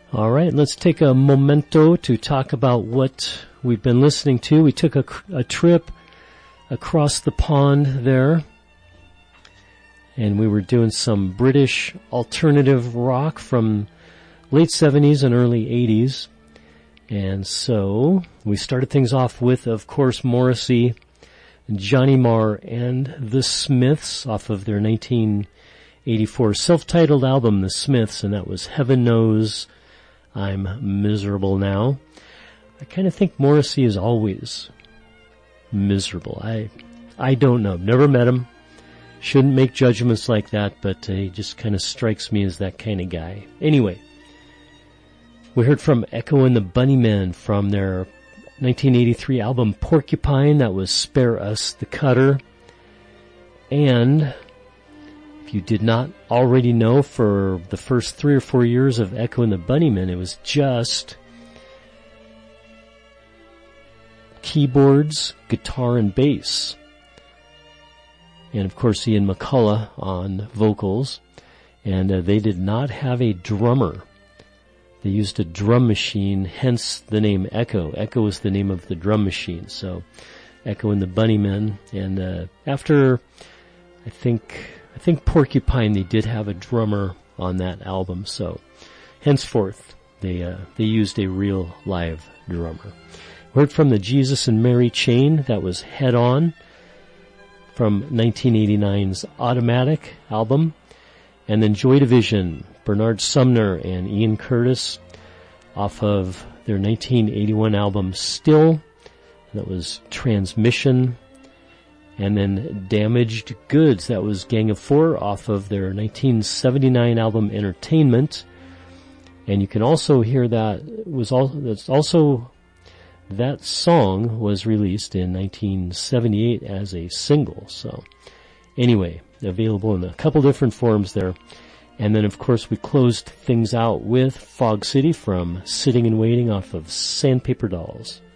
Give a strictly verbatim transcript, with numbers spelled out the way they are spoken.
All right, let's take a momento to talk about what we've been listening to. We took a, a trip across the pond there, and we were doing some British alternative rock from late seventies and early eighties. And so we started things off with, of course, Morrissey, Johnny Marr, and the Smiths off of their nineteen eighty-four self-titled album, The Smiths, and that was Heaven Knows I'm Miserable Now. I kind of think Morrissey is always miserable. I I don't know. Never met him. Shouldn't make judgments like that, but uh, he just kind of strikes me as that kind of guy. Anyway, we heard from Echo and the Bunnymen from their nineteen eighty-three album Porcupine. That was Spare Us the Cutter. And if you did not already know, for the first three or four years of Echo and the Bunnymen, it was just keyboards, guitar, and bass. And of course Ian McCulloch on vocals. And uh, they did not have a drummer. They used a drum machine, hence the name Echo. Echo is the name of the drum machine. So Echo and the Bunnymen. And uh, after, I think... I think Porcupine, they did have a drummer on that album, so henceforth they uh, they used a real live drummer. We heard from the Jesus and Mary Chain. That was Head On from nineteen eighty-nine's Automatic album. And then Joy Division, Bernard Sumner and Ian Curtis off of their nineteen eighty-one album Still. That was Transmission. And then Damaged Goods, that was Gang of Four off of their nineteen seventy-nine album Entertainment. And you can also hear that was all, that's also, that song was released in nineteen seventy-eight as a single. So anyway, available in a couple different forms there. And then of course we closed things out with Fog City from Sitting and Waiting off of Sandpaper Dolls.